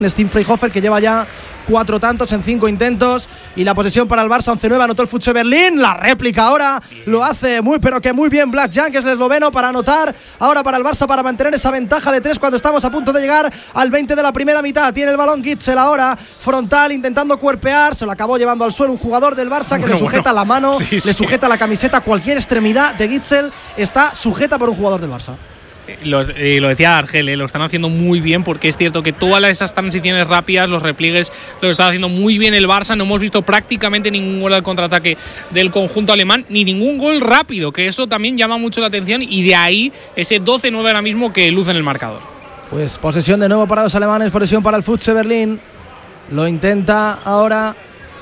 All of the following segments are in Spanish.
Steven Freyhofer, que lleva ya 4 tantos en 5 intentos, y la posesión para el Barça. 11-9, anotó el Futse Berlín. La réplica ahora lo hace muy bien Black Jan, que es el esloveno, para anotar ahora para el Barça, para mantener esa ventaja de 3 cuando estamos a punto de llegar al 20 de la primera mitad. Tiene el balón Gitzel ahora, frontal, intentando cuerpear, se lo acabó llevando al suelo un jugador del Barça que le sujeta la mano, le sujeta la camiseta. Cualquier extremidad de Gitzel está sujeta por un jugador del Barça. Lo decía Argel, lo están haciendo muy bien, porque es cierto que todas esas transiciones rápidas, los repliegues, lo está haciendo muy bien el Barça. No hemos visto prácticamente ningún gol al contraataque del conjunto alemán, ni ningún gol rápido, que eso también llama mucho la atención, y de ahí ese 12-9 ahora mismo que luce en el marcador. Pues posesión de nuevo para los alemanes, posesión para el Futse Berlín. Lo intenta ahora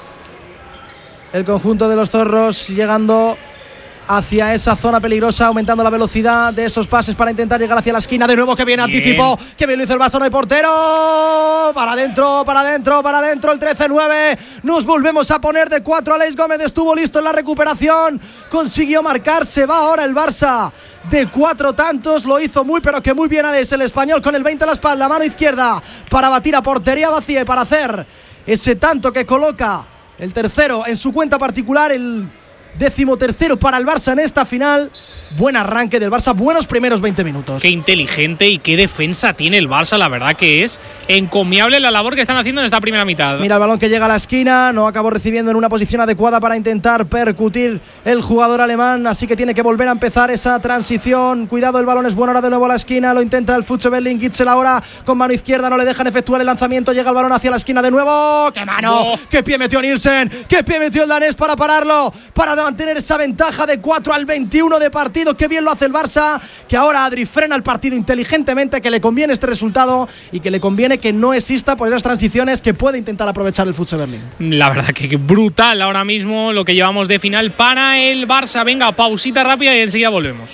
el conjunto de los zorros, llegando hacia esa zona peligrosa, aumentando la velocidad de esos pases para intentar llegar hacia la esquina. De nuevo, que bien anticipó, que bien lo hizo el Barça, no hay portero. Para adentro, el 13-9. Nos volvemos a poner de 4. Aleix Gómez estuvo listo en la recuperación, consiguió marcar. Se va ahora el Barça de 4 tantos. Lo hizo muy bien Aleix, el español, con el 20 a la espalda, mano izquierda, para batir a portería vacía y para hacer ese tanto que coloca el tercero en su cuenta particular, el 13º para el Barça en esta final. Buen arranque del Barça, buenos primeros 20 minutos. Qué inteligente y qué defensa tiene el Barça, la verdad que es encomiable la labor que están haciendo en esta primera mitad. Mira el balón que llega a la esquina, no acabó recibiendo en una posición adecuada para intentar percutir el jugador alemán, así que tiene que volver a empezar esa transición. Cuidado, el balón es bueno ahora de nuevo a la esquina, lo intenta el Futse Berlín. Gitzel ahora con mano izquierda, no le dejan efectuar el lanzamiento, llega el balón hacia la esquina de nuevo. ¡Qué mano! ¡Qué pie metió Nielsen! ¡Qué pie metió el danés para pararlo! Para mantener esa ventaja de 4 al 21 de partido. Qué bien lo hace el Barça, que ahora Adri frena el partido inteligentemente, que le conviene este resultado y que le conviene que no exista por esas transiciones que puede intentar aprovechar el Futse Berlín. La verdad que brutal ahora mismo lo que llevamos de final para el Barça. Venga, pausita rápida y enseguida volvemos.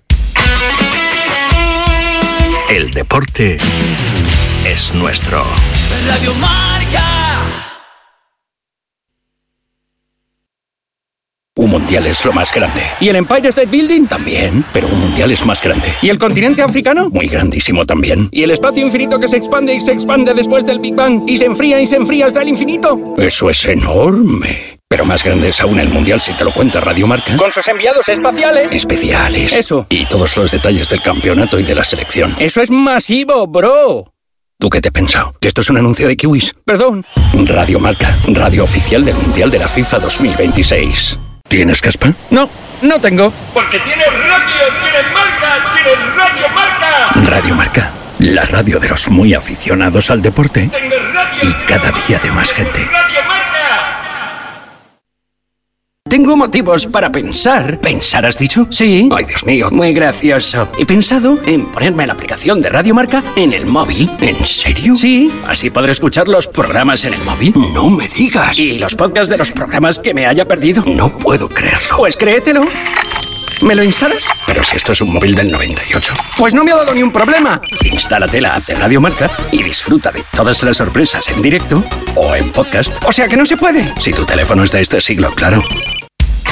El deporte es nuestro. Radio Marca. Un mundial es lo más grande. ¿Y el Empire State Building? También, pero un mundial es más grande. ¿Y el continente africano? Muy grandísimo también. ¿Y el espacio infinito que se expande y se expande después del Big Bang y se enfría hasta el infinito? Eso es enorme. Pero más grande es aún el mundial si te lo cuenta Radio Marca. Con sus enviados espaciales. Especiales. Eso. Y todos los detalles del campeonato y de la selección. Eso es masivo, bro. ¿Tú qué te has pensado? ¿Que esto es un anuncio de kiwis? Perdón. Radio Marca, radio oficial del Mundial de la FIFA 2026. ¿Tienes caspa? No tengo. Porque tienes radio, tienes marca, tienes Radio Marca. Radio Marca, la radio de los muy aficionados al deporte. Y cada día de más gente. Radio Marca. Tengo motivos para pensar. ¿Pensar has dicho? Sí. Ay, Dios mío. Muy gracioso. He pensado en ponerme la aplicación de Radio Marca en el móvil. ¿En serio? Sí. Así podré escuchar los programas en el móvil. No me digas. Y los podcasts de los programas que me haya perdido. No puedo creerlo. Pues créetelo. ¿Me lo instalas? Pero si esto es un móvil del 98. Pues no me ha dado ni un problema. Instálate la app de Radio Marca y disfruta de todas las sorpresas en directo o en podcast. O sea que no se puede. Si tu teléfono es de este siglo, claro.